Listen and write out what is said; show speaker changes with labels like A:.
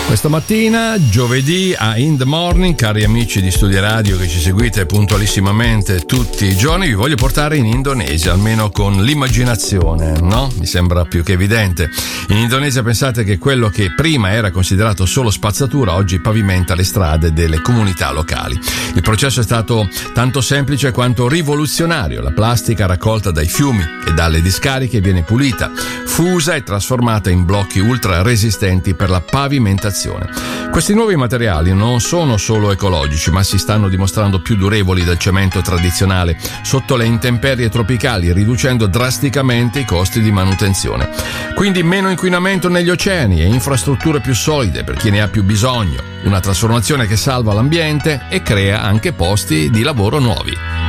A: Questa mattina, giovedì, a In The Morning, cari amici di Studio Radio che ci seguite puntualissimamente tutti i giorni, vi voglio portare in Indonesia, almeno con l'immaginazione, no? Mi sembra più che evidente. In Indonesia pensate che quello che prima era considerato solo spazzatura oggi pavimenta le strade delle comunità locali. Il processo è stato tanto semplice quanto rivoluzionario. La plastica raccolta dai fiumi e dalle discariche viene pulita, fusa e trasformata in blocchi ultra resistenti per la pavimentazione. Questi nuovi materiali non sono solo ecologici, ma si stanno dimostrando più durevoli del cemento tradizionale sotto le intemperie tropicali, riducendo drasticamente i costi di manutenzione. Quindi meno inquinamento negli oceani e infrastrutture più solide per chi ne ha più bisogno. Una trasformazione che salva l'ambiente e crea anche posti di lavoro nuovi.